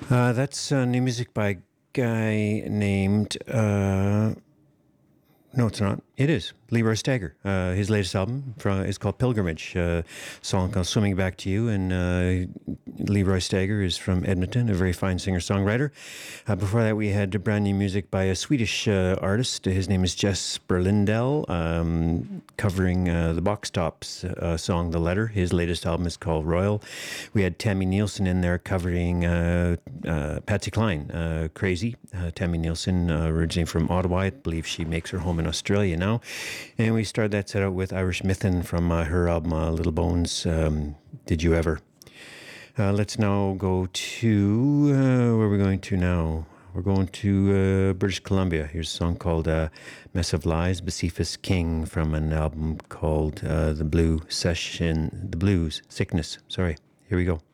That's new music by a guy named. No, it's not. It is Leroy Stagger. His latest album is called Pilgrimage. Song called "Swimming Back to You," and Leroy Stagger is from Edmonton, a very fine singer-songwriter. Before that, we had brand new music by a Swedish artist. His name is Jesper Lindell, covering the Box Tops song "The Letter." His latest album is called Royal. We had Tammy Nielsen in there covering Patsy Cline, "Crazy." Tammy Nielsen, originally from Ottawa. I believe she makes her home in Australia now. And we started that set out with Irish Mythin from her album Little Bones, Did You Ever? Let's now go to, where are we going to now? We're going to British Columbia. Here's a song called Mess of Lies, Bacefus King, from an album called The Blues Sickness. Sorry, here we go.